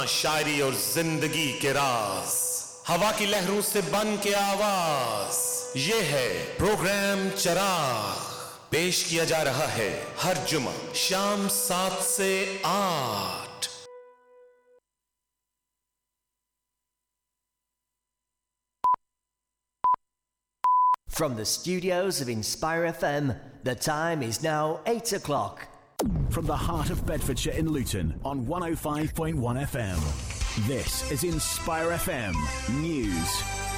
शायरी और जिंदगी के राज, हवा की लहरों से बन के आवाज, ये है प्रोग्राम चराग। पेश किया जा रहा है हर जुमा शाम 7 से 8। From the studios of Inspire FM, the time is now 8 o'clock. From the heart of Bedfordshire in Luton on 105.1 FM. This is Inspire FM News.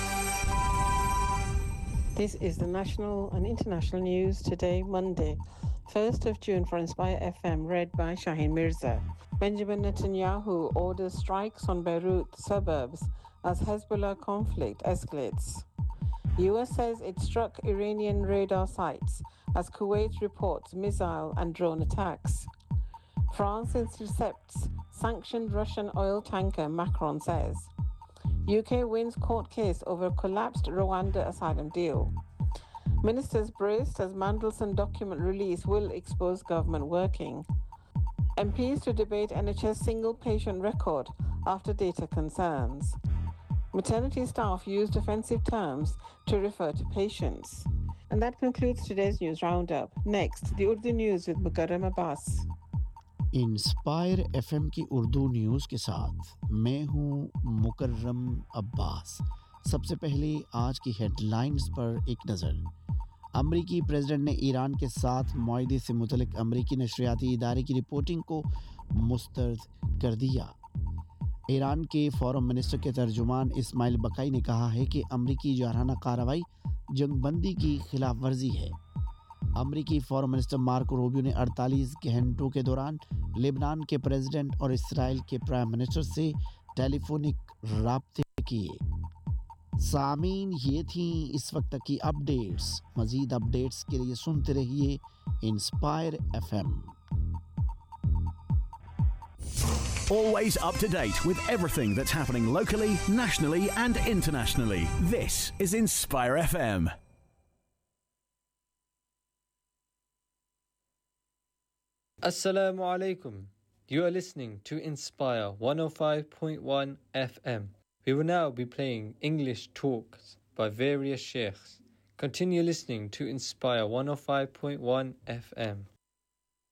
This is the national and international news today, Monday, 1st of June for Inspire FM, read by Shaheen Mirza. Benjamin Netanyahu orders strikes on Beirut suburbs as Hezbollah conflict escalates. US says it struck Iranian radar sites as Kuwait reports missile and drone attacks. France intercepts sanctioned Russian oil tanker, Macron says. UK wins court case over collapsed Rwanda asylum deal. Ministers braced as Mandelson document release will expose government working. MPs to debate NHS single patient record after data concerns. Maternity staff used offensive terms to refer to patients. And that concludes today's news roundup. Next, the Urdu news with Mukarram Abbas. Inspire FM की Urdu news के साथ मैं हूं मुकर्रम अब्बास। सबसे पहले आज की headlines पर एक नज़र। अमरीकी प्रेसिडेंट ने ईरान के साथ मुआहदे से मुतल्लिक अमरीकी नशरियाती इदारे की रिपोर्टिंग को मुस्तरद कर दिया। ईरान के फॉरेन मिनिस्टर के तर्जुमान इस्माइल बकाई ने कहा है कि अमरीकी जारहाना कार्रवाई जंगबंदी की खिलाफ वर्जी है। अमरीकी फॉरेन मिनिस्टर मार्को रूबियो ने 48 घंटों के दौरान लेबनान के प्रेसिडेंट और इसराइल के प्राइम मिनिस्टर से टेलीफोनिक राब्ते किए। सामीन, ये थी इस वक्त की अपडेट्स। मज़ीद अपडेट्स के लिए सुनते रहिए inspire FM. Always up to date with everything that's happening locally, nationally and internationally. This is Inspire FM. Assalamu alaikum. You are listening to Inspire 105.1 FM. We will now be playing English talks by various sheikhs. Continue listening to Inspire 105.1 FM.